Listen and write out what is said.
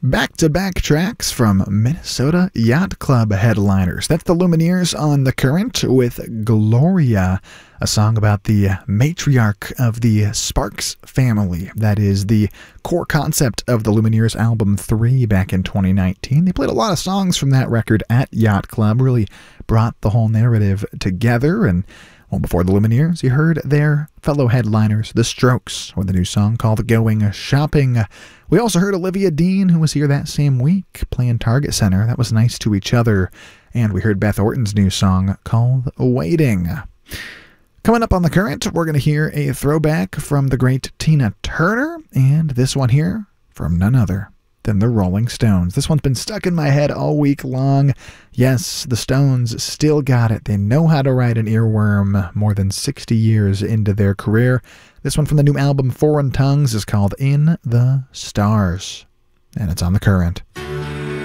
Back-to-back tracks from Minnesota Yacht Club headliners. That's the Lumineers on The Current with Gloria, a song about the matriarch of the Sparks family. That is the core concept of the Lumineers album 3 back in 2019. They played a lot of songs from that record at Yacht Club, really brought the whole narrative together. And well, before the Lumineers, you heard their fellow headliners, The Strokes, with a new song called Going Shopping. We also heard Olivia Dean, who was here that same week, playing Target Center. That was Nice to Each Other. And we heard Beth Orton's new song called Waiting. Coming up on The Current, we're going to hear a throwback from the great Tina Turner, and this one here from none other than the Rolling Stones. This one's been stuck in my head all week long. Yes, the Stones still got it. They know how to ride an earworm more than 60 years into their career. This one from the new album Foreign Tongues is called In the Stars, and it's on The Current.